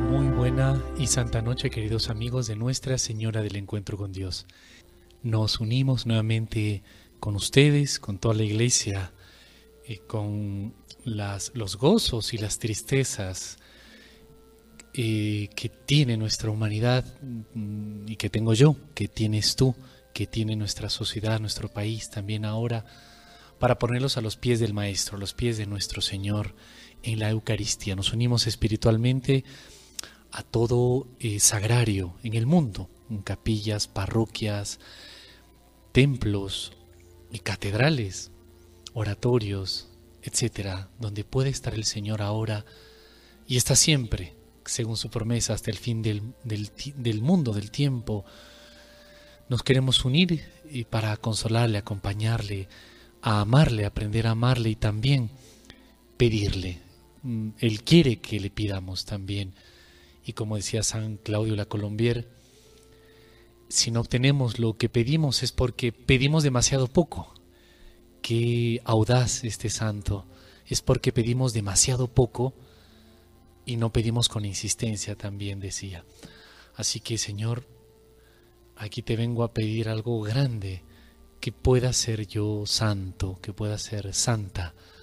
Muy buena y santa noche, queridos amigos de Nuestra Señora del Encuentro con Dios. Nos unimos nuevamente con ustedes, con toda la iglesia, con los gozos y las tristezas que tiene nuestra humanidad y que tengo yo, que tienes tú, que tiene nuestra sociedad, nuestro país también ahora, para ponerlos a los pies del Maestro, a los pies de nuestro Señor en la Eucaristía. Nos unimos espiritualmente a todo sagrario en el mundo, en capillas, parroquias, templos y catedrales, oratorios, etcétera, donde puede estar el Señor ahora y está siempre, según su promesa, hasta el fin del mundo, del tiempo. Nos queremos unir y para consolarle, acompañarle, a amarle, aprender a amarle y también pedirle. Él quiere que le pidamos también. Y como decía San Claudio la Colombier, si no obtenemos lo que pedimos es porque pedimos demasiado poco. Qué audaz este santo, es porque pedimos demasiado poco y no pedimos con insistencia, también decía. Así que, Señor, aquí te vengo a pedir algo grande, que pueda ser yo santo, que pueda ser santa,